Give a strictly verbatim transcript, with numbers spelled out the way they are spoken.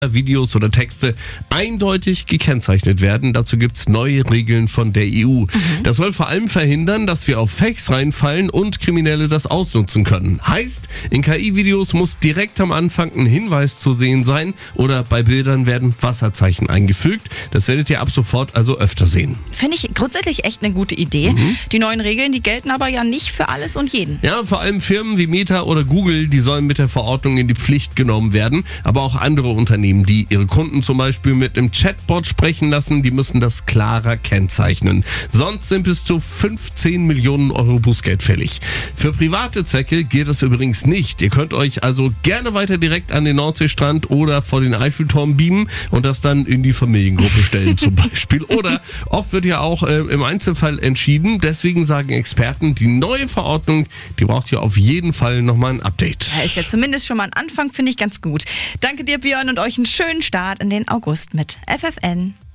Videos oder Texte eindeutig gekennzeichnet werden. Dazu gibt's neue Regeln von der E U. Mhm. Das soll vor allem verhindern, dass wir auf Fakes reinfallen und Kriminelle das ausnutzen können. Heißt, in K I-Videos muss direkt am Anfang ein Hinweis zu sehen sein oder bei Bildern werden Wasserzeichen eingefügt. Das werdet ihr ab sofort also öfter sehen. Finde ich grundsätzlich echt eine gute Idee. Mhm. Die neuen Regeln, die gelten aber ja nicht für alles und jeden. Ja, vor allem Firmen wie Meta oder Google, die sollen mit der Verordnung in die Pflicht genommen werden. Aber auch andere Unternehmen, die ihre Kunden zum Beispiel mit einem Chatbot sprechen lassen, die müssen das klarer kennzeichnen. Sonst sind bis zu fünfzehn Millionen Euro Bußgeld fällig. Für private Zwecke gilt das übrigens nicht. Ihr könnt euch also gerne weiter direkt an den Nordseestrand oder vor den Eiffelturm beamen und das dann in die Familiengruppe stellen zum Beispiel. Oder oft wird ja auch äh, im Einzelfall entschieden. Deswegen sagen Experten, die neue Verordnung, die braucht ja auf jeden Fall nochmal ein Update. Da ist ja zumindest schon mal ein Anfang, finde ich ganz gut. Danke dir, Björn, und euch einen schönen Start in den August mit F F N.